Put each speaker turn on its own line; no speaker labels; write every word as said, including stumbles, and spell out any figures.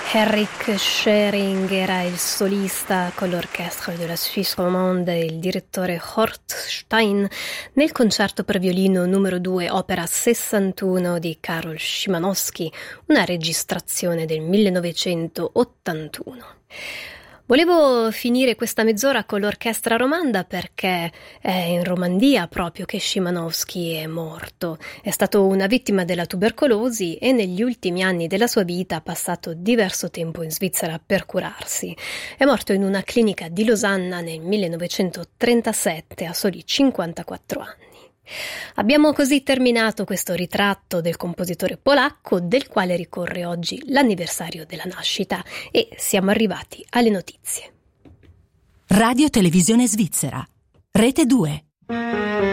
Henrik Schering era il solista con l'Orchestre de la Suisse Romande e il direttore Horst Stein nel concerto per violino numero due, opera sessantuno di Karol Szymanowski, una registrazione del millenovecentottantuno. Volevo finire questa mezz'ora con l'orchestra romanda perché è in Romandia proprio che Szymanowski è morto. È stato una vittima della tubercolosi e negli ultimi anni della sua vita ha passato diverso tempo in Svizzera per curarsi. È morto in una clinica di Losanna nel millenovecentotrentasette a soli cinquantaquattro anni. Abbiamo così terminato questo ritratto del compositore polacco, del quale ricorre oggi l'anniversario della nascita, e siamo arrivati alle notizie.
Radio Televisione Svizzera, Rete due.